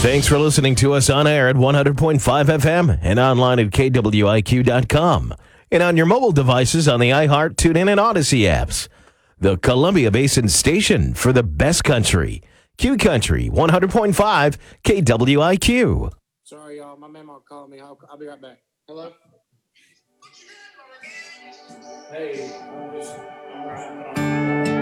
Thanks for listening to us on air at 100.5 FM and online at KWIQ.com and on your mobile devices on the iHeart, TuneIn, and Odyssey apps. The Columbia Basin station for the best country. Q Country 100.5 KWIQ. Sorry, y'all. My memo called me. I'll be right back. Hello? Hey, I'm wrapping up.